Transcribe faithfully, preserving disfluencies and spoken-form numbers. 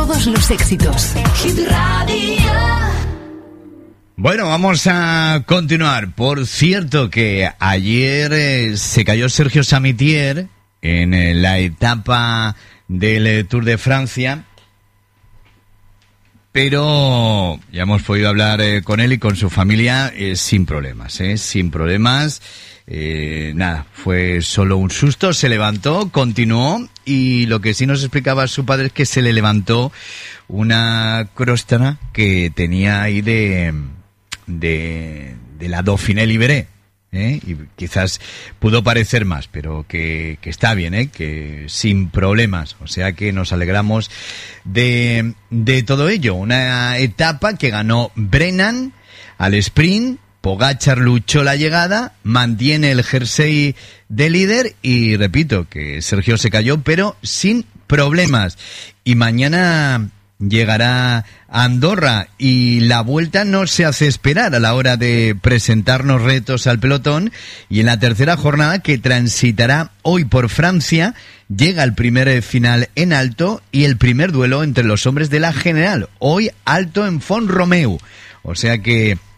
todos los éxitos. Hit Radio. Bueno, vamos a continuar. Por cierto que ayer eh, se cayó Sergio Samitier en eh, la etapa del eh, Tour de Francia, pero ya hemos podido hablar eh, con él y con su familia eh, sin problemas, eh, sin problemas. Eh, nada, fue solo un susto, se levantó, continuó, y lo que sí nos explicaba su padre es que se le levantó una cróstata que tenía ahí de de, de la Dauphiné Libéré, ¿eh? Y quizás pudo parecer más, pero que, que está bien, ¿eh? Que sin problemas, o sea que nos alegramos de, de todo ello. Una etapa que ganó Brennan al sprint. Pogačar luchó la llegada, mantiene el jersey de líder y repito que Sergio se cayó, pero sin problemas. Y mañana llegará a Andorra y la vuelta no se hace esperar a la hora de presentarnos retos al pelotón. Y en la tercera jornada, que transitará hoy por Francia, llega el primer final en alto y el primer duelo entre los hombres de la general. Hoy alto en Font-Romeu. O sea que